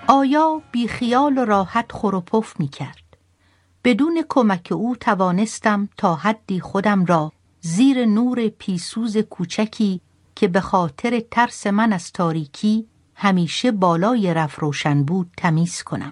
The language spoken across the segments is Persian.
آیا بی خیال و راحت خور و پف می کرد. بدون کمک او توانستم تا حدی خودم را زیر نور پیسوز کوچکی که به خاطر ترس من از تاریکی همیشه بالای رف روشن بود تمیز کنم.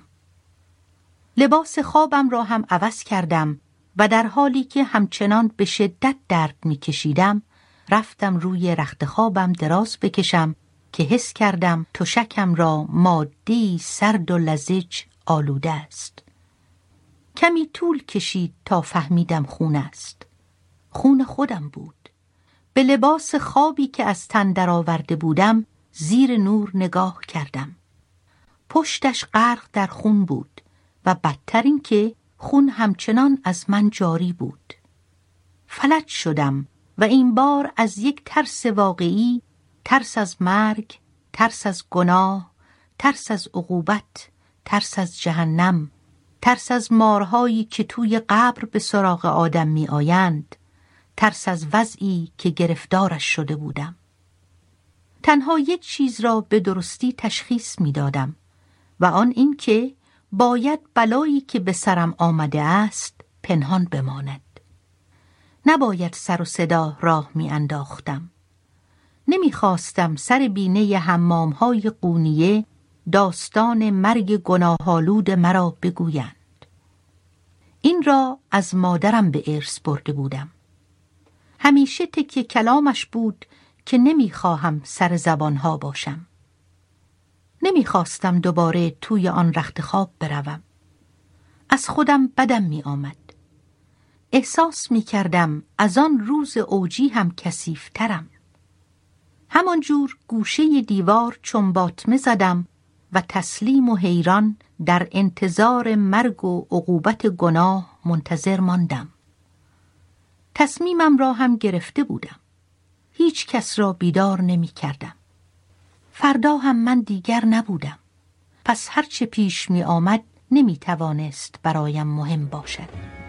لباس خوابم را هم عوض کردم و در حالی که همچنان به شدت درد می کشیدم رفتم روی رخت خوابم دراز بکشم که حس کردم تشکم را ماده‌ای سرد و لزج آلوده است. کمی طول کشید تا فهمیدم خون است. خون خودم بود. به لباس خوابی که از تن درآورده بودم زیر نور نگاه کردم. پشتش غرق در خون بود و بدتر این که خون همچنان از من جاری بود. فلج شدم و این بار از یک ترس واقعی، ترس از مرگ، ترس از گناه، ترس از عقوبت، ترس از جهنم، ترس از مارهایی که توی قبر به سراغ آدم می آیند، ترس از وضعی که گرفتارش شده بودم. تنها یک چیز را به درستی تشخیص می دادم و آن این که باید بلایی که به سرم آمده است پنهان بماند. نباید سر و صدا راه می انداختم. نمی خواستم سر بینه حمام‌های قونیه داستان مرگ گناه‌آلود مرا بگویند. این را از مادرم به ارث برده بودم. همیشه تکیه کلامش بود که نمی خواهم سر زبانها باشم. نمی خواستم دوباره توی آن رخت خواب بروم. از خودم بدم می آمد. احساس می کردم از آن روز اوجی هم کثیف‌ترم. همانجور گوشه دیوار چنباتمه زدم و تسلیم و حیران در انتظار مرگ و عقوبت گناه منتظر ماندم. تصمیمم را هم گرفته بودم. هیچ کس را بیدار نمی کردم. فردا هم من دیگر نبودم. پس هرچه پیش می آمد نمی توانست برایم مهم باشد.